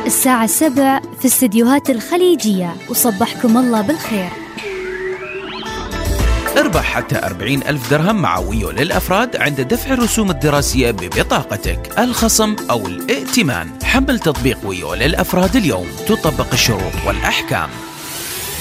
الساعة 7 في استديوهات الخليجية، وصبحكم الله بالخير. اربح حتى 40,000 درهم مع ويو للأفراد عند دفع الرسوم الدراسية ببطاقتك، الخصم أو الائتمان. حمل تطبيق ويو للأفراد اليوم، تطبق الشروط والأحكام.